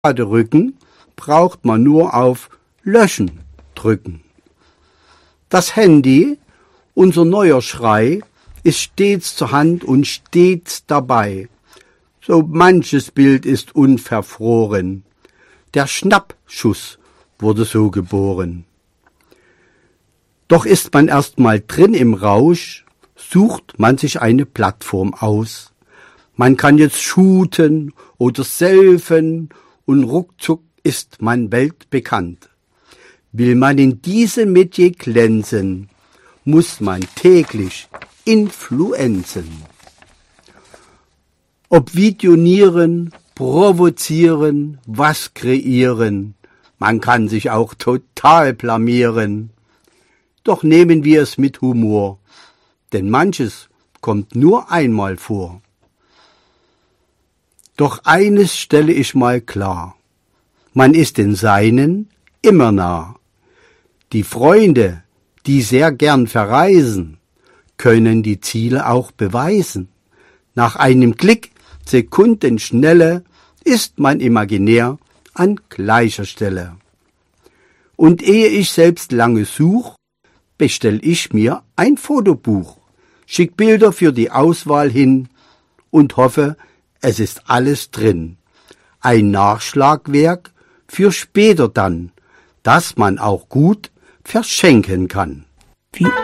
Rücken braucht man nur auf Löschen drücken. Das Handy, unser neuer Schrei, ist stets zur Hand und stets dabei. So manches Bild ist unverfroren. Der Schnappschuss wurde so geboren. Doch ist man erst mal drin im Rausch, sucht man sich eine Plattform aus. Man kann jetzt shooten oder selfen und ruckzuck ist man weltbekannt. Will man in diesem Metier glänzen, muss man täglich influenzen. Ob visionieren, provozieren, was kreieren, man kann sich auch total blamieren. Doch nehmen wir es mit Humor, denn manches kommt nur einmal vor. Doch eines stelle ich mal klar, man ist den Seinen immer nah. Die Freunde, die sehr gern verreisen, können die Ziele auch beweisen. Nach einem Klick, Sekundenschnelle, ist man imaginär an gleicher Stelle. Und ehe ich selbst lange such, bestell ich mir ein Fotobuch, schick Bilder für die Auswahl hin und hoffe, es ist alles drin. Ein Nachschlagwerk für später dann, das man auch gut verschenken kann.